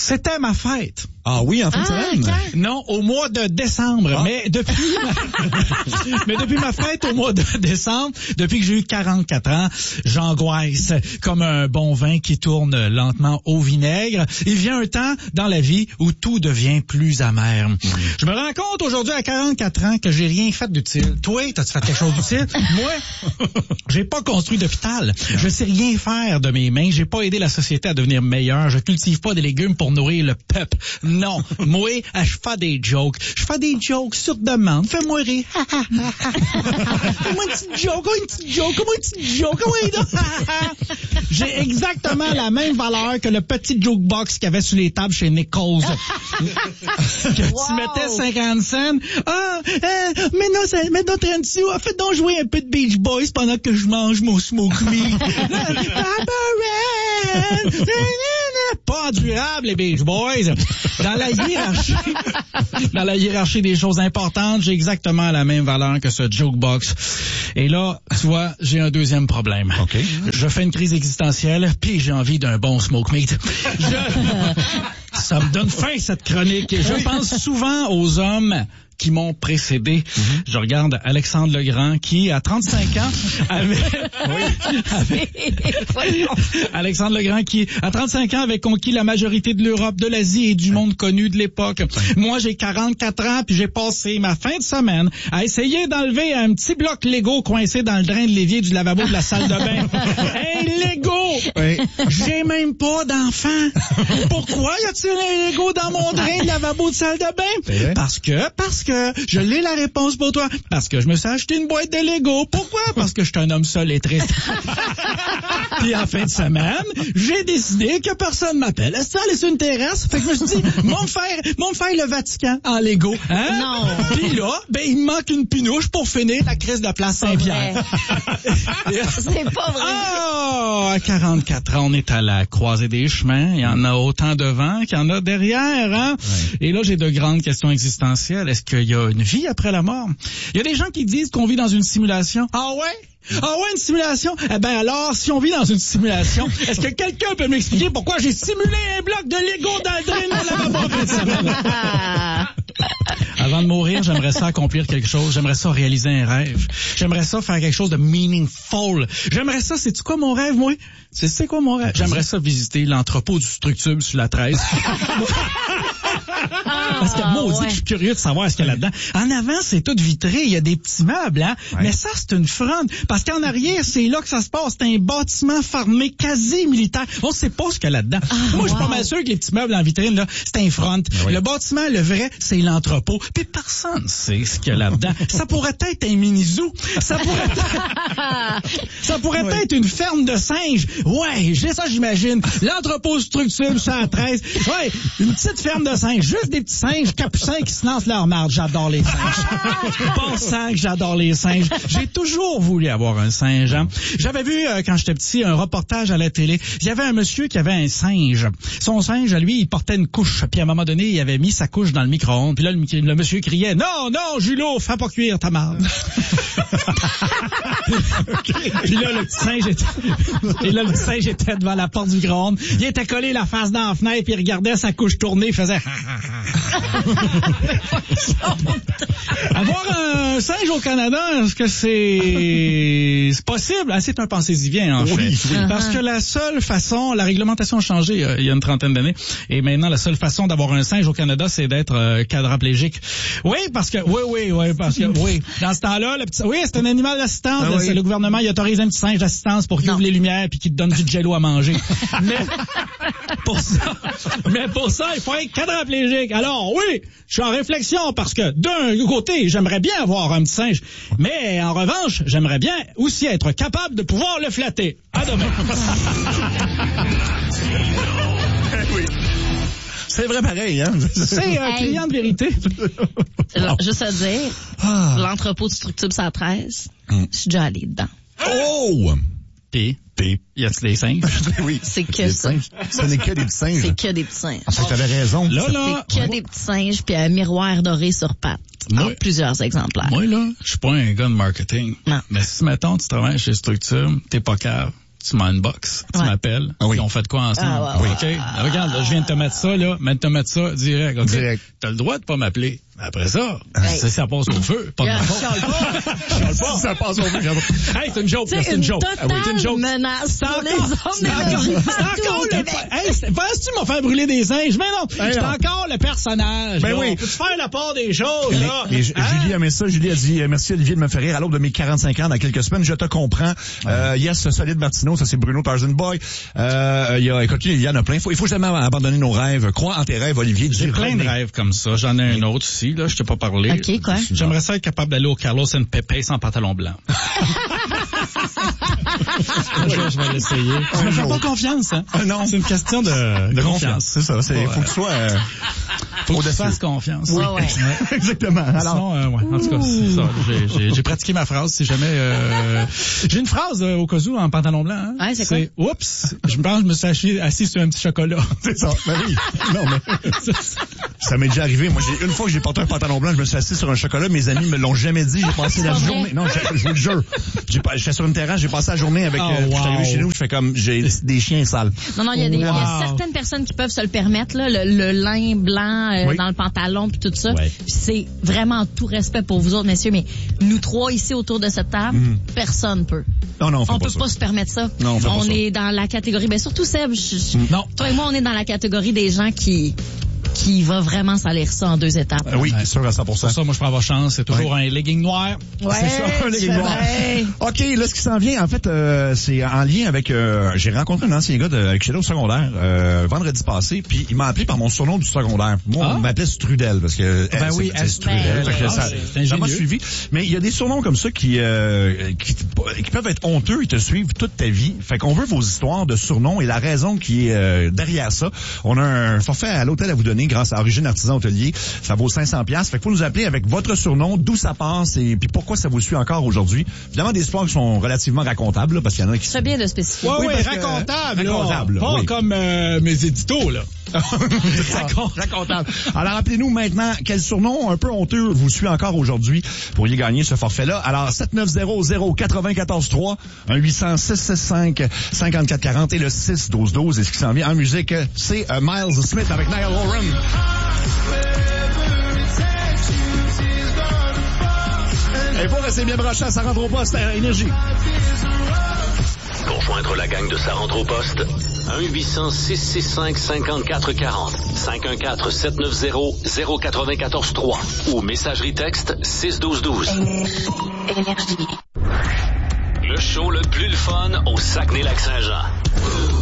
C'était ma fête. Ah oui, en fin de semaine? Non, au mois de décembre. Mais depuis ma fête au mois de décembre, depuis que j'ai eu 44 ans, j'angoisse comme un bon vin qui tourne lentement au vinaigre. Il vient un temps dans la vie où tout devient plus amer. Je me rends compte aujourd'hui à 44 ans que j'ai rien fait d'utile. Toi, t'as-tu fait quelque chose d'utile? Moi, j'ai pas construit d'hôpital. Je sais rien faire de mes mains. J'ai pas aidé la société à devenir meilleure. Je cultive pas des légumes pour nourrir le peuple. Non, moi, je fais des jokes. Je fais des jokes sur demande. Fais-moi rire. Fais-moi une petite joke. Oui, j'ai exactement la même valeur que le petit jokebox qu'il y avait sur les tables chez Nichols. Que tu mettais 50 cents. Mais non, 30 sous. Fais donc jouer un peu de Beach Boys pendant que je mange mon smoke meat. Pas durable, les Beach Boys. Dans la hiérarchie des choses importantes, j'ai exactement la même valeur que ce jokebox. Et là, tu vois, j'ai un deuxième problème. Okay. Je fais une crise existentielle, puis j'ai envie d'un bon smoke meat. Ça me donne faim, cette chronique. Je pense souvent aux hommes qui m'ont précédé. Je regarde Alexandre Legrand qui, à 35 ans, Alexandre Legrand qui, à 35 ans, avait conquis la majorité de l'Europe, de l'Asie et du monde connu de l'époque. Moi, j'ai 44 ans, puis j'ai passé ma fin de semaine à essayer d'enlever un petit bloc Lego coincé dans le drain de l'évier du lavabo de la salle de bain. Un Lego! Oui. J'ai même pas d'enfant. Pourquoi y a-t-il un Lego dans mon drain de lavabo de salle de bain? Parce que je l'ai la réponse pour toi. Parce que je me suis acheté une boîte de Lego. Pourquoi? Parce que je suis un homme seul et triste. Puis en fin de semaine, j'ai décidé que personne m'appelle. Est-ce que ça allait sur une terrasse? Fait que je me suis dit, mon faire le Vatican en Lego. Hein? Non. Puis là, il me manque une pinouche pour finir la crise de place Saint-Pierre. C'est pas vrai. Ah, à 44 ans, on est à la croisée des chemins. Il y en a autant devant qu'il y en a derrière, hein? Ouais. Et là, j'ai de grandes questions existentielles. Est-ce qu'il y a une vie après la mort? Il y a des gens qui disent qu'on vit dans une simulation. Ah ouais? Ah ouais, une simulation? Eh ben alors, si on vit dans une simulation, est-ce que quelqu'un peut m'expliquer pourquoi j'ai simulé un bloc de Lego dans le drain de la lavabo? Avant de mourir, j'aimerais ça accomplir quelque chose. J'aimerais ça réaliser un rêve. J'aimerais ça faire quelque chose de meaningful. J'aimerais ça, sais-tu quoi mon rêve, moi? C'est quoi mon rêve? J'aimerais ça visiter l'entrepôt du Structube sur la 13. Parce que maudit, je suis curieux de savoir ce qu'il y a là-dedans. En avant, c'est tout vitré, il y a des petits meubles, hein. Ouais. Mais ça, c'est une fronde. Parce qu'en arrière, c'est là que ça se passe. C'est un bâtiment fermé, quasi militaire. On sait pas ce qu'il y a là-dedans. Moi, je suis pas mal sûr que les petits meubles en vitrine, là, c'est un front. Oui. Le bâtiment, le vrai, c'est l'entrepôt. Puis personne sait ce qu'il y a là-dedans. Ça pourrait être un mini-zoo. Ça pourrait être une ferme de singes. Ouais, j'ai ça, j'imagine. L'entrepôt Structure, 113. Ouais, une petite ferme de singes. Juste des petits singes capucins qui se lancent leur marde. J'adore les singes. Bon sang que j'adore les singes. J'ai toujours voulu avoir un singe. Hein. J'avais vu, quand j'étais petit, un reportage à la télé. Il y avait un monsieur qui avait un singe. Son singe, lui, il portait une couche. Puis à un moment donné, il avait mis sa couche dans le micro-ondes. Puis là, le monsieur criait, « Non, Julot, fais pas cuire ta marde. » Puis là, le petit singe était devant la porte du micro-ondes. Il était collé la face dans la fenêtre, puis il regardait sa couche tourner, il faisait Avoir un singe au Canada, est-ce que c'est possible? Ah, c'est un pensez-y-bien, en fait. Oui. Parce que la seule façon, la réglementation a changé il y a une trentaine d'années, et maintenant, la seule façon d'avoir un singe au Canada, c'est d'être quadraplégique. Oui, parce que, oui. Dans ce temps-là, c'est un animal d'assistance. Ah, oui. Le gouvernement, il autorise un petit singe d'assistance pour qu'il ouvre les lumières puis qu'il te donne du jello à manger. Mais pour ça, il faut être quadraplégique. Alors, oui, je suis en réflexion parce que, d'un côté, j'aimerais bien avoir un petit singe, mais en revanche, j'aimerais bien aussi être capable de pouvoir le flatter. À demain. Oui. C'est vrai pareil, hein? C'est un client de vérité. Juste à dire, l'entrepôt de Structure 113, je suis déjà allé dedans. Oh! Puis, y a-t-il des singes? Oui. C'est que ça. Ce n'est que des petits singes. C'est que des petits singes. En fait, t'avais raison. C'est que des petits singes puis un miroir doré sur pattes. En plusieurs exemplaires. Moi, là, je suis pas un gars de marketing. Non. Mais si, mettons, tu travailles chez Structure, t'es pas cave. tu m'inbox, tu m'appelles, puis on fait de quoi ensemble. OK? Regarde, là, je viens de te mettre ça, là, direct. OK? Direct. T'as le droit de pas m'appeler. Après ça, ça passe au feu, pas de ma faute. Ça passe au feu. Hey, c'est une joke, c'est une joke. C'est une joke. Menace pour les hommes. Penses-tu m'as fait brûler des singes? Mais non, c'est encore le personnage. Ben oui. Peux-tu faire la part des choses, là? Mais Julie aimait ça. Julie a dit, merci Olivier de me faire rire à l'aube de mes 45 ans dans quelques semaines. Je te comprends. Yes, Solide Martineau, ça c'est Bruno Tarzan Boy. Écoute, il y en a plein. Il faut jamais abandonner nos rêves. Crois en tes rêves, Olivier. J'ai plein de rêves comme ça. J'en ai un autre aussi. Là, je t'ai pas parlé. OK, quoi? J'aimerais ça être capable d'aller au Carlos and Pepe sans pantalon blanc. Je vais l'essayer. Tu me fais pas confiance, hein? Non. C'est une question de confiance. C'est ça. Faut que tu sois, faut que tu fasses confiance. Oui. Exactement. Alors. Sinon, en tout cas, c'est ça. J'ai pratiqué ma phrase. Si jamais, j'ai une phrase, au cas où, en pantalon blanc, hein? Ouais, c'est quoi? Oups. Je me suis assis sur un petit chocolat. C'est ça. Ben oui. Non, mais. Ça m'est déjà arrivé. Moi, une fois que j'ai porté un pantalon blanc, je me suis assis sur un chocolat. Mes amis me l'ont jamais dit. J'ai passé la journée. Non, je vous le jure. J'étais sur une terrasse, j'ai passé la journée avec, je suis arrivé chez nous, je fais comme, j'ai des chiens sales. Non, il y a certaines personnes qui peuvent se le permettre, là, le lin blanc dans le pantalon puis tout ça. Ouais. Puis c'est vraiment tout respect pour vous autres, messieurs, mais nous trois ici autour de cette table, personne peut. Non, on peut pas se permettre ça. Non, on est dans la catégorie, surtout Seb, non. Toi et moi, on est dans la catégorie des gens qui va vraiment salir ça en 2 étapes. Oui, sûr à 100%. Pour ça, moi, je peux avoir chance. C'est toujours un legging noir. Ouais, c'est ça, un legging noir. OK, là, ce qui s'en vient, en fait, c'est en lien avec... j'ai rencontré un ancien gars avec chez nous au secondaire vendredi passé, puis il m'a appelé par mon surnom du secondaire. Moi, on m'appelait Strudel, parce que... c'est Strudel. Ça m'a suivi. Mais il y a des surnoms comme ça qui peuvent être honteux, ils te suivent toute ta vie. Fait qu'on veut vos histoires de surnoms et la raison qui est derrière ça. On a un forfait à l'hôtel à vous donner grâce à Origine Artisan Hôtelier. Ça vaut 500$. Fait qu'il faut nous appeler avec votre surnom, d'où ça passe et puis pourquoi ça vous suit encore aujourd'hui. Évidemment, des histoires qui sont relativement racontables, là, parce qu'il y en a qui... C'est bien de spécifier. Oui, racontables. Racontables, pas oui. Comme mes éditos, là. Racontable. Alors, appelez-nous maintenant quel surnom un peu honteux vous suit encore aujourd'hui. Vous pourriez gagner ce forfait-là. Alors, 7900-943, un 800-665-5440 et le 61212. Et ce qui s'en vient en musique, c'est Miles Smith avec Niall Horan. Et pour rester bien branché, ça rentre au poste à Énergie. Pour joindre la gang de Ça rentre au poste, 1-800-665-5440, 514-790-094-3 ou messagerie texte 61212. Énergie. Le show le plus le fun au Saguenay-Lac-Saint-Jean.